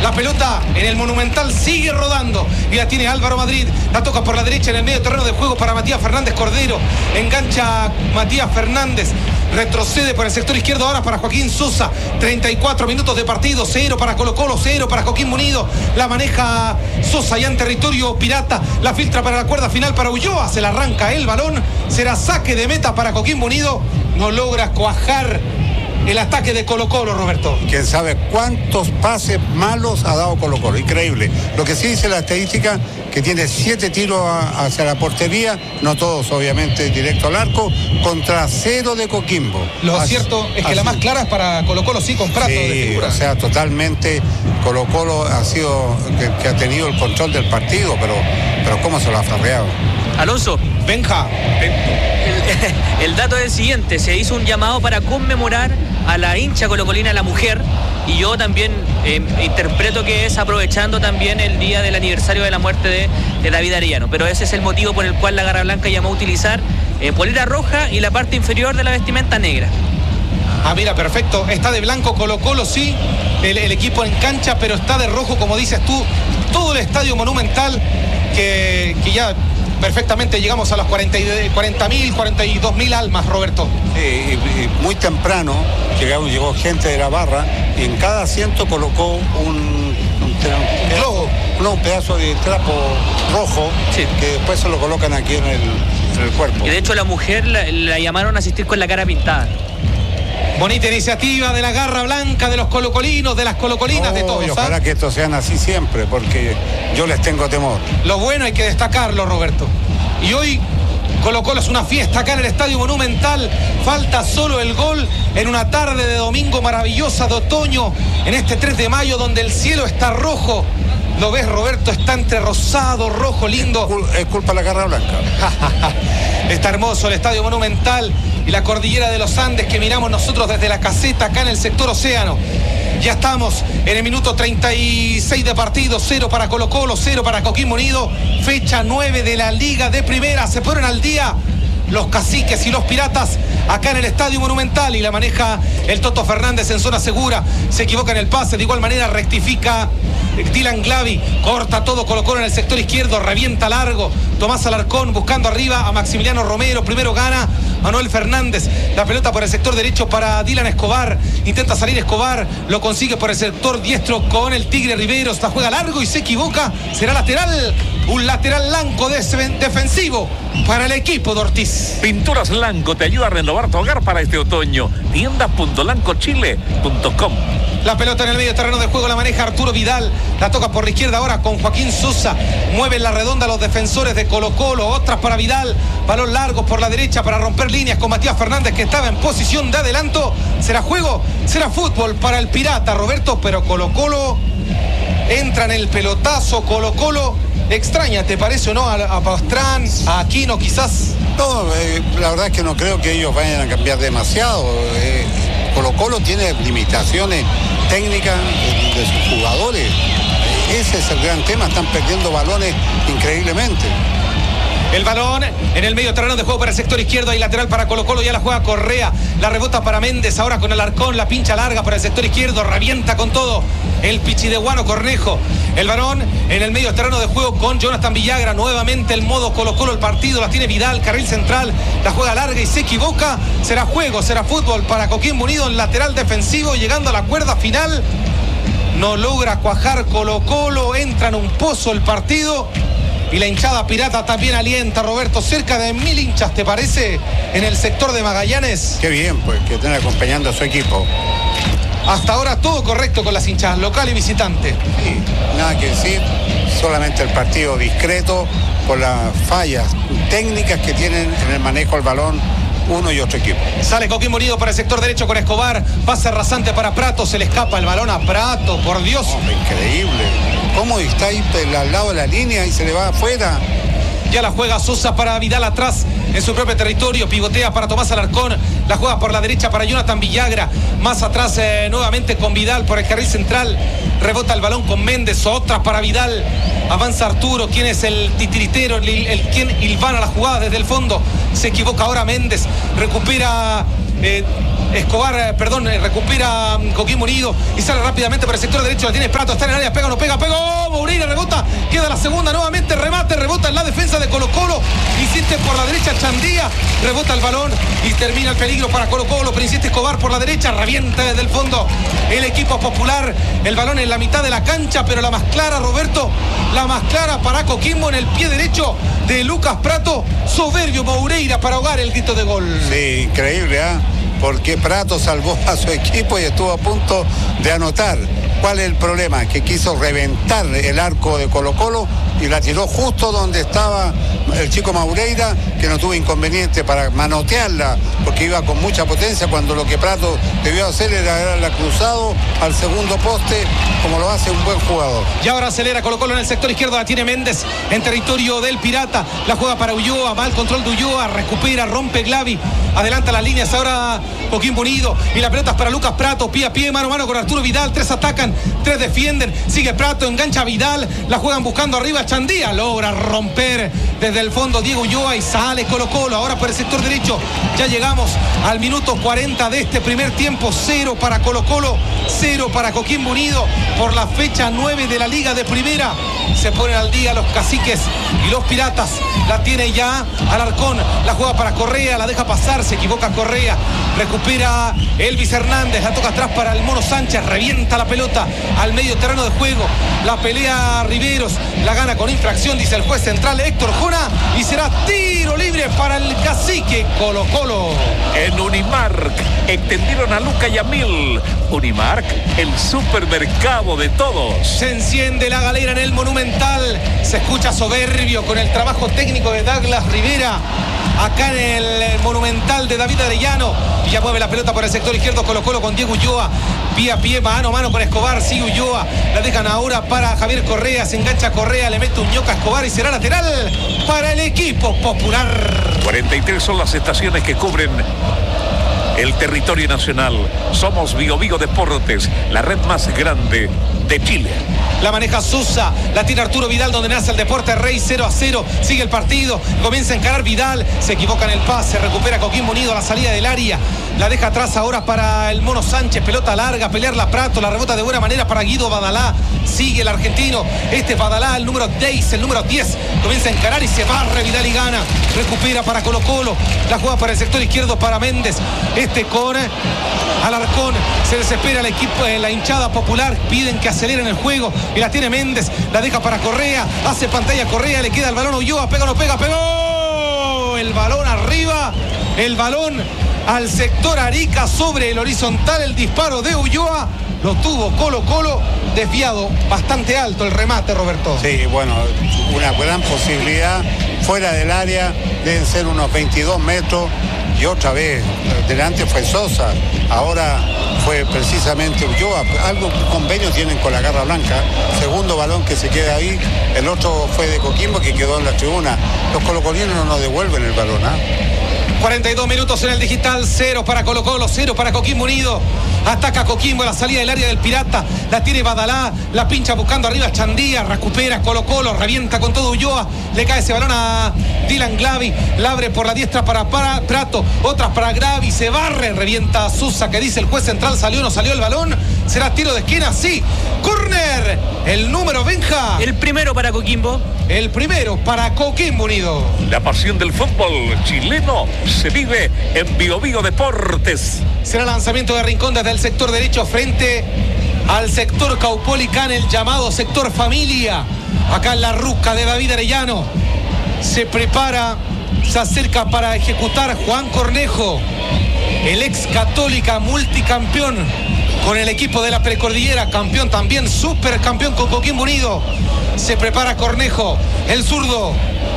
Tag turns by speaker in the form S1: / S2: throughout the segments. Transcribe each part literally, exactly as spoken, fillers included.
S1: La pelota en el Monumental sigue rodando y la tiene Álvaro Madrid. La toca por la derecha en el medio terreno de juego para Matías Fernández Cordero. Engancha Matías Fernández. Retrocede por el sector izquierdo ahora para Joaquín Sosa. treinta y cuatro minutos de partido. Cero para Colo Colo, cero para Coquimbo Unido. La maneja Sosa ya en territorio pirata. La filtra para la cuerda final para Ulloa. Se la arranca el balón. Será saque de meta para Coquimbo Unido. No logra cuajar el ataque de Colo Colo, Roberto.
S2: Quién sabe cuántos pases malos ha dado Colo Colo, increíble. Lo que sí dice la estadística, que tiene siete tiros a, hacia la portería, no todos obviamente directo al arco, contra cero de Coquimbo.
S1: Lo
S2: así,
S1: cierto es que
S2: así.
S1: La más clara es para Colo Colo, sí, con Prato
S2: Sí,
S1: de figura.
S2: o sea, totalmente Colo Colo ha sido, que, que ha tenido el control del partido, pero, pero cómo se lo ha farreado.
S3: Alonso,
S1: Benja.
S3: el, el dato es el siguiente: se hizo un llamado para conmemorar a la hincha colocolina, la mujer, y yo también eh, interpreto que es aprovechando también el día del aniversario de la muerte de, de David Arellano, pero ese es el motivo por el cual la Garra Blanca llamó a utilizar eh, polera roja y la parte inferior de la vestimenta negra.
S1: Ah, mira, perfecto. Está de blanco Colo Colo, sí, el, el equipo en cancha, pero está de rojo, como dices tú, todo el estadio Monumental, que, que ya perfectamente llegamos a los cuarenta mil, cuarenta y dos mil almas, Roberto.
S2: Sí, y, y muy temprano llegó, llegó gente de la barra y en cada asiento colocó un, un, un globo, no, un pedazo de trapo rojo, sí, que después se lo colocan aquí en el, en el cuerpo.
S3: Y de hecho la mujer la, la llamaron a asistir con la cara pintada.
S1: Bonita iniciativa de la Garra Blanca, de los colocolinos, de las colocolinas,
S2: no,
S1: de todos.
S2: Y ojalá ¿eh? que estos sean así siempre, porque yo les tengo temor.
S1: Lo bueno hay que destacarlo, Roberto. Y hoy Colo Colo es una fiesta acá en el Estadio Monumental. Falta solo el gol en una tarde de domingo maravillosa de otoño, en este tres de mayo, donde el cielo está rojo. Lo ves, Roberto, está entre rosado, rojo, lindo.
S2: Es, cul- es culpa de la Garra Blanca.
S1: Está hermoso el Estadio Monumental y la cordillera de los Andes que miramos nosotros desde la caseta acá en el sector Océano. Ya estamos en el minuto treinta y seis de partido, cero para Colo Colo, cero para Coquimbo Unido, fecha nueve de la Liga de Primera. Se ponen al día los caciques y los piratas acá en el Estadio Monumental y la maneja el Toto Fernández en zona segura. Se equivoca en el pase, de igual manera rectifica Dylan Glavi, corta todo Colo Colo en el sector izquierdo, revienta largo Tomás Alarcón buscando arriba a Maximiliano Romero. Primero gana Manuel Fernández, la pelota por el sector derecho para Dylan Escobar, intenta salir Escobar, lo consigue por el sector diestro con el Tigre Riveros, la juega largo y se equivoca, será lateral, un lateral Lanco defensivo para el equipo de Ortiz.
S4: Pinturas Lanco te ayuda a renovar tu hogar para este otoño. tienda punto lanco chile punto com.
S1: La pelota en el medio terreno de juego la maneja Arturo Vidal, la toca por la izquierda ahora con Joaquín Sosa, mueven la redonda los defensores de Colo Colo, otras para Vidal, balón largo por la derecha para romper líneas con Matías Fernández, que estaba en posición de adelanto. Será juego, será fútbol para el Pirata, Roberto, pero Colo Colo entra en el pelotazo. Colo Colo extraña, ¿te parece o no? A, a Pastrán, a Aquino quizás.
S2: No, eh, la verdad es que no creo que ellos vayan a cambiar demasiado. eh, Colo Colo tiene limitaciones técnicas de, de sus jugadores. Ese es el gran tema, están perdiendo balones increíblemente.
S1: El balón en el medio terreno de juego para el sector izquierdo, hay lateral para Colo Colo, ya la juega Correa, la rebota para Méndez, ahora con Alarcón, la pincha larga para el sector izquierdo, revienta con todo el pichideguano Cornejo. El balón en el medio terreno de juego con Jonathan Villagra, nuevamente el modo Colo Colo, el partido la tiene Vidal, carril central, la juega larga y se equivoca. Será juego, será fútbol para Coquimbo Unido en lateral defensivo, llegando a la cuerda final. No logra cuajar Colo Colo, entra en un pozo el partido. Y la hinchada pirata también alienta, Roberto, cerca de mil hinchas, ¿te parece? En el sector de Magallanes.
S2: Qué bien, pues, que estén acompañando a su equipo.
S1: Hasta ahora todo correcto con las hinchadas, local y visitante.
S2: Sí, nada que decir, solamente el partido discreto por las fallas técnicas que tienen en el manejo del balón uno y otro equipo.
S1: Sale Coquimbo Unido para el sector derecho con Escobar, pase rasante para Prato, se le escapa el balón a Prato, por Dios.
S2: Oh, increíble. ¿Cómo está ahí al lado de la línea y se le va afuera?
S1: Ya la juega Sosa para Vidal atrás en su propio territorio, pivotea para Tomás Alarcón, la juega por la derecha para Jonathan Villagra, más atrás eh, nuevamente con Vidal por el carril central, rebota el balón con Méndez, otras para Vidal, avanza Arturo, quien es el titiritero, el, el quien hilvana la jugada desde el fondo, se equivoca ahora Méndez, recupera eh, Escobar, eh, perdón, eh, recupera um, Coquimbo Unido y sale rápidamente por el sector derecho. La tiene Prato, está en el área, pega o no pega, pegó. Moreira rebota, queda la segunda nuevamente, remate, rebota en la defensa de Colo Colo. Insiste por la derecha Chandía, rebota el balón y termina el peligro para Colo Colo. Pero insiste Escobar por la derecha, revienta desde el fondo el equipo popular. El balón en la mitad de la cancha, pero la más clara, Roberto, la más clara para Coquimbo en el pie derecho de Lucas Prato. Soberbio Moreira para ahogar el grito de gol.
S2: Sí, increíble, ¿eh? Porque Prato salvó a su equipo y estuvo a punto de anotar. ¿Cuál es el problema? Que quiso reventar el arco de Colo Colo y la tiró justo donde estaba el chico Moreira, que no tuvo inconveniente para manotearla, porque iba con mucha potencia, cuando lo que Prato debió hacer era darla cruzado al segundo poste, como lo hace un buen jugador.
S1: Y ahora acelera Colo Colo en el sector izquierdo, la tiene Méndez en territorio del Pirata, la juega para Ulloa, mal control de Ulloa, recupera, rompe Glavi, adelanta las líneas ahora Coquimbo Unido, y la pelota es para Lucas Prato, pie a pie, mano a mano con Arturo Vidal, tres atacan, tres defienden, sigue Prato, engancha Vidal, la juegan buscando arriba Chandía, logra romper desde el fondo Diego Ulloa y sale Colo Colo, ahora por el sector derecho. Ya llegamos al minuto cuarenta de este primer tiempo, cero para Colo Colo, cero para Coquimbo Unido, por la fecha nueve de la Liga de Primera. Se ponen al día los caciques y los piratas. La tiene ya Alarcón, la juega para Correa, la deja pasar, se equivoca Correa, recupera Elvis Hernández, la toca atrás para el Mono Sánchez, revienta la pelota al medio terreno de juego, la pelea Riveros, la gana con infracción, dice el juez central Héctor Jona, y será tiro libre para el cacique Colo Colo.
S4: En Unimark extendieron a Luca y a Mil. Unimark, el supermercado de todos.
S1: Se enciende la galera en el Monumental, se escucha soberbio con el trabajo técnico de Douglas Rivera acá en el Monumental de David Arellano, y ya mueve la pelota por el sector izquierdo Colo Colo con Diego Ulloa, pie a pie, mano a mano con Escobar, sigue Ulloa, la dejan ahora para Javier Correa, se engancha Correa, le mete un ñoca a Escobar y será lateral para el equipo popular.
S4: cuarenta y tres son las estaciones que cubren el territorio nacional. Somos Bio Bio Deportes, la red más grande de Chile.
S1: La maneja Sosa, la tiene Arturo Vidal donde nace el Deporte Rey, cero a cero, sigue el partido, comienza a encarar Vidal, se equivoca en el pase, recupera Coquimbo Unido a la salida del área, la deja atrás ahora para el Mono Sánchez, pelota larga, pelearla Prato, la rebota de buena manera para Guido Badalá, sigue el argentino, este Badalá, el número diez, el número diez, comienza a encarar y se barre Vidal y gana, recupera para Colo Colo, la juega para el sector izquierdo para Méndez, este con Alarcón, se desespera el equipo, la hinchada popular, piden que aceleren el juego y la tiene Méndez, la deja para Correa, hace pantalla Correa, le queda el balón a Ulloa, pega o no pega, pegó el balón arriba, el balón al sector Arica sobre el horizontal, el disparo de Ulloa, lo tuvo Colo Colo, desviado bastante alto el remate, Roberto.
S2: Sí, bueno, una gran posibilidad, fuera del área, deben ser unos veintidós metros, y otra vez, delante fue Sosa, ahora fue precisamente Ulloa, algo convenio tienen con la Garra Blanca, segundo balón que se queda ahí, el otro fue de Coquimbo que quedó en la tribuna, los colocolinos no nos devuelven el balón, ¿ah? ¿eh?
S1: cuarenta y dos minutos en el digital, cero para Colo Colo, cero para Coquimbo Unido. Ataca Coquimbo a la salida del área del Pirata, la tiene Badalá, la pincha buscando arriba Chandía, recupera Colo Colo, revienta con todo Ulloa, le cae ese balón a Dylan Glavi, la abre por la diestra para, para Prato, otras para Glavi, se barre, revienta a Sosa, que dice el juez central, salió o no salió el balón, será tiro de esquina, sí, córner, el número Benja.
S3: El primero para Coquimbo.
S1: El primero para Coquimbo Unido.
S4: La pasión del fútbol chileno se vive en Bio Bio Deportes.
S1: Será lanzamiento de Rincón desde el sector derecho frente al sector Caupolicán, el llamado sector familia. Acá en la ruca de David Arellano. Se prepara, se acerca para ejecutar Juan Cornejo, el ex Católica multicampeón con el equipo de la Precordillera, campeón también, supercampeón con Coquimbo Unido. Se prepara Cornejo, el zurdo.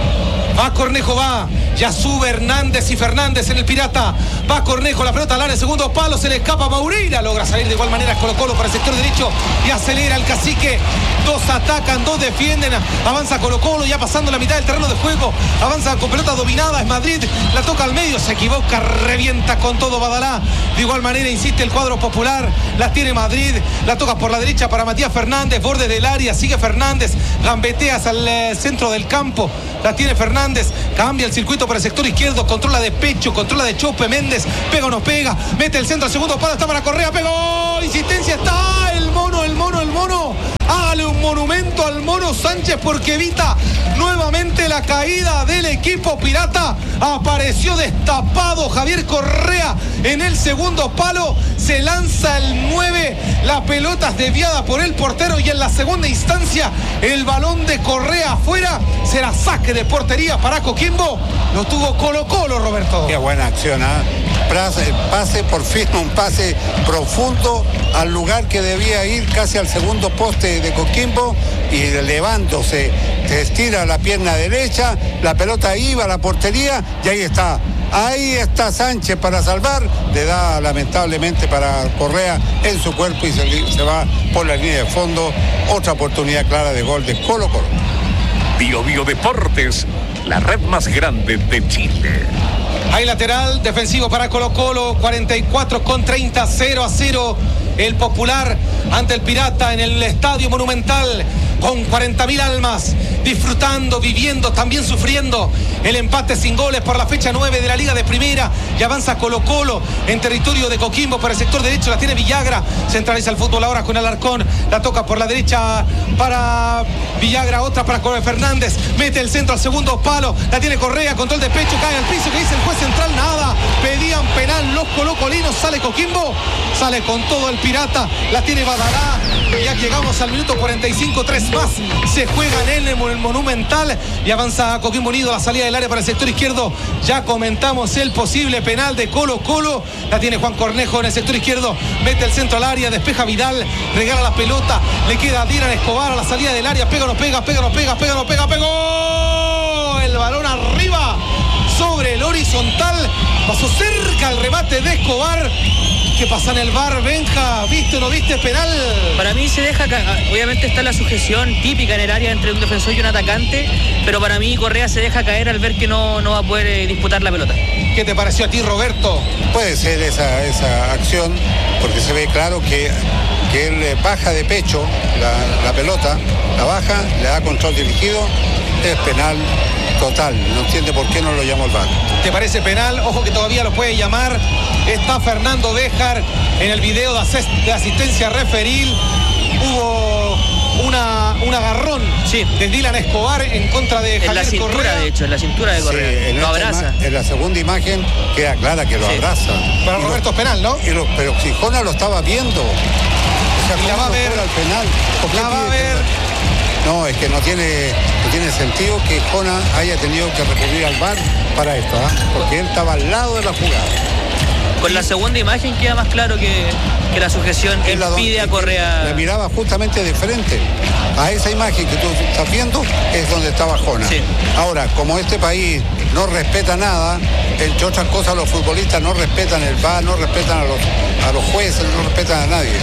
S1: Va Cornejo, va. Ya sube Hernández y Fernández en el Pirata. Va Cornejo, la pelota al área, segundo palo, se le escapa a Moreira. Logra salir de igual manera Colo Colo para el sector derecho y acelera el cacique. Dos atacan, dos defienden. Avanza Colo Colo, ya pasando la mitad del terreno de juego. Avanza con pelota dominada, es Madrid. La toca al medio, se equivoca, revienta con todo Badalá. De igual manera insiste el cuadro popular. La tiene Madrid, la toca por la derecha para Matías Fernández, borde del área, sigue Fernández. Gambeteas al eh, centro del campo. La tiene Fernández, cambia el circuito movimiento para el sector izquierdo, controla de pecho, controla de chope, Méndez, pega o no pega, mete el centro al segundo palo, está para Correa, pegó, insistencia, está el mono, el mono, el mono, hágale un monumento al mono Sánchez porque evita nuevamente la caída del equipo pirata. Apareció destapado Javier Correa en el segundo palo, se lanza el nueve, la pelota es desviada por el portero y en la segunda instancia el balón de Correa afuera, será saque de portería para Coquimbo. Lo tuvo Colo Colo, Roberto.
S2: Qué buena acción, ¿eh? Pase, pase por fin, un pase profundo al lugar que debía ir, casi al segundo poste de Coquimbo, y levándose, se estira la pierna derecha, la pelota iba a la portería y ahí está. Ahí está Sánchez para salvar, le da lamentablemente para Correa en su cuerpo y se, se va por la línea de fondo. Otra oportunidad clara de gol de Colo Colo.
S4: Bio Bio Deportes, la red más grande de Chile.
S1: Hay lateral defensivo para Colo Colo, cuarenta y cuatro con treinta, cero a cero. El Popular ante el Pirata en el Estadio Monumental, con cuarenta mil almas, disfrutando, viviendo, también sufriendo el empate sin goles por la fecha nueve de la Liga de Primera. Y avanza Colo Colo en territorio de Coquimbo por el sector derecho, la tiene Villagra, centraliza el fútbol ahora con Alarcón, la toca por la derecha para Villagra, otra para Correa Fernández, mete el centro al segundo palo, la tiene Correa, control de pecho, cae al piso, que dice el juez central, nada, pedían penal los colocolinos, sale Coquimbo, sale con todo el Pirata, la tiene Badalá. Ya llegamos al minuto cuarenta y cinco, tres más se juegan en el Monumental y avanza Coquimbo Unido a la salida del área para el sector izquierdo. Ya comentamos el posible penal de Colo Colo, la tiene Juan Cornejo en el sector izquierdo, mete el centro al área, despeja Vidal, regala la pelota, le queda a Dylan Escobar a la salida del área, pega, no pega, pega, no pega, pega, no pega, pegó el balón arriba sobre el horizontal, pasó cerca el remate de Escobar. ¿Qué pasa en el V A R, Benja? ¿Viste o no viste penal?
S3: Para mí se deja, obviamente está la sujeción típica en el área entre un defensor y un atacante, pero para mí Correa se deja caer al ver que no, no va a poder eh, disputar la pelota.
S1: ¿Qué te pareció a ti, Roberto?
S2: Puede ser esa, esa acción, porque se ve claro que, que él baja de pecho la, la pelota, la baja, le da control dirigido, es penal total, no entiende por qué no lo llamó el V A R.
S1: ¿Te parece penal? Ojo que todavía lo puede llamar. Está Fernando Béjar en el video de, ases- de asistencia referil. Hubo una, un agarrón
S3: sí.
S1: de Dylan Escobar en contra de Javier
S3: en la cintura,
S1: Correa.
S3: de hecho, en la cintura de Correa.
S2: Sí, en
S3: lo abraza.
S2: Ima- en la segunda imagen queda clara que lo sí. abraza.
S1: Para
S2: y
S1: Roberto
S2: lo,
S1: es penal, ¿no?
S2: Y lo, pero Xijona lo estaba viendo. O sea,
S1: y la va a ver.
S2: Al penal.
S1: La va a ver.
S2: No, es que no tiene, no tiene sentido que Jona haya tenido que recurrir al V A R para esto, ¿eh? Porque él estaba al lado de la jugada.
S3: Con la segunda imagen queda más claro que, que la sujeción impide a Correa.
S2: Le miraba justamente de frente. A esa imagen que tú estás viendo es donde estaba Jona.
S3: Sí.
S2: Ahora, como este país no respeta nada, entre otras cosas los futbolistas no respetan el V A R, no respetan a los, a los jueces, no respetan a nadie.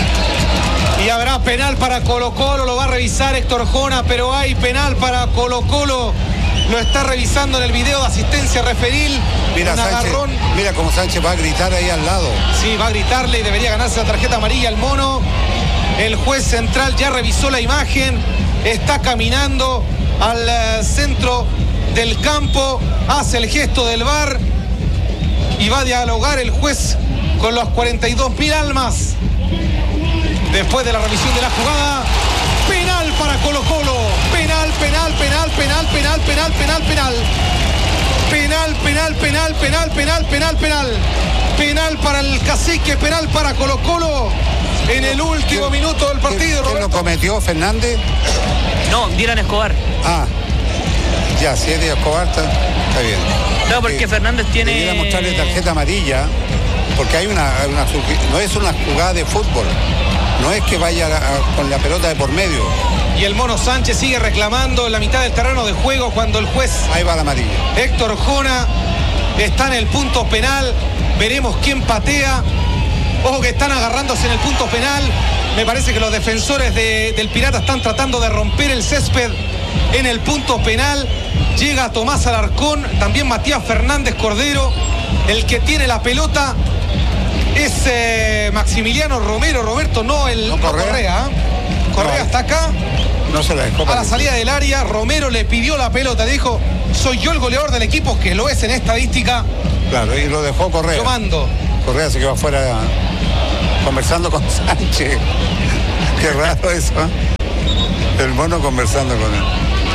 S1: Y habrá penal para Colo Colo, lo va a revisar Héctor Jona, pero hay penal para Colo Colo. Lo está revisando en el video de asistencia referil.
S2: Mira,
S1: un
S2: Sánchez,
S1: agarrón.
S2: Mira cómo Sánchez va a gritar ahí al lado.
S1: Sí, va a gritarle y debería ganarse la tarjeta amarilla al mono. El juez central ya revisó la imagen. Está caminando al uh, centro del campo. Hace el gesto del V A R. Y va a dialogar el juez con los cuarenta y dos mil almas. Después de la revisión de la jugada, penal para Colo Colo, penal, penal, penal, penal, penal, penal, penal, penal, penal, penal, penal, penal, penal, penal, penal, penal para el Cacique, penal para Colo Colo en el último minuto del partido.
S2: ¿Quién lo cometió, Fernández?
S3: No, Dylan Escobar.
S2: Ah, ya, si es de Escobar, está, está bien.
S3: No, porque Fernández tiene...
S2: Debiera mostrarle tarjeta amarilla, porque hay una, una... No es una jugada de fútbol. No es que vaya a, a, con la pelota de por medio.
S1: Y el mono Sánchez sigue reclamando en la mitad del terreno de juego cuando el juez...
S2: Ahí va la amarilla.
S1: Héctor Jona está en el punto penal. Veremos quién patea. Ojo que están agarrándose en el punto penal. Me parece que los defensores de, del Pirata están tratando de romper el césped en el punto penal. Llega Tomás Alarcón, también Matías Fernández Cordero. El que tiene la pelota es eh, Maximiliano Romero, Roberto, no el
S2: no, Correa.
S1: Correa. ¿eh? Correa
S2: no,
S1: está acá.
S2: No se la dejó.
S1: A la salida del área, Romero le pidió la pelota, dijo, soy yo el goleador del equipo, que lo es en estadística.
S2: Claro, y lo dejó Correa.
S1: Yo mando.
S2: Correa se quedó afuera conversando con Sánchez. Qué raro eso, ¿eh? El mono conversando con él.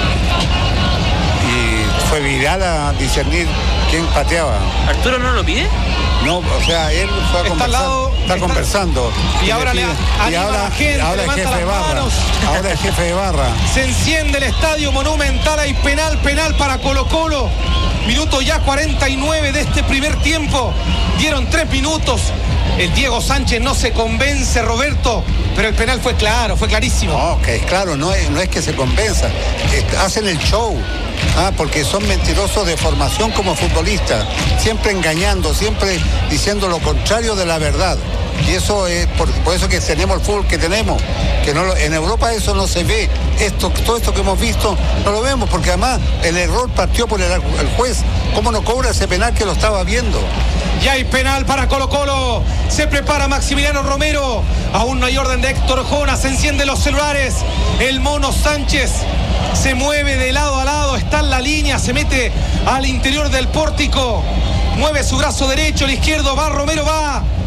S2: Y fue viral a discernir quién pateaba.
S3: ¿Arturo no lo pide?
S2: No, o sea, él fue a
S1: Está
S2: conversar,
S1: al lado,
S2: está,
S1: está-
S2: conversando.
S1: Y ahora le
S2: pide-
S1: anima
S2: y
S1: a
S2: ahora,
S1: la gente,
S2: ahora es
S1: levanta
S2: jefe
S1: las
S2: de barra.
S1: manos.
S2: Ahora es jefe de barra.
S1: Se enciende el estadio Monumental, hay penal, penal para Colo Colo. Minuto ya cuarenta y nueve de este primer tiempo. Dieron tres minutos. El Diego Sánchez no se convence, Roberto, pero el penal fue claro, fue clarísimo.
S2: No, que claro, no es, no es que se convenza, que hacen el show, ah, porque son mentirosos de formación como futbolistas, siempre engañando, siempre diciendo lo contrario de la verdad. Y eso es por, por eso que tenemos el fútbol que tenemos, que no lo, en Europa eso no se ve. Esto, todo esto que hemos visto no lo vemos, porque además el error partió por el, el juez. ¿Cómo no cobra ese penal que lo estaba viendo?
S1: Ya hay penal para Colo Colo. Se prepara Maximiliano Romero. Aún no hay orden de Héctor Jona. Se encienden los celulares. El mono Sánchez se mueve de lado a lado. Está en la línea. Se mete al interior del pórtico. Mueve su brazo derecho, el izquierdo. Va Romero, va.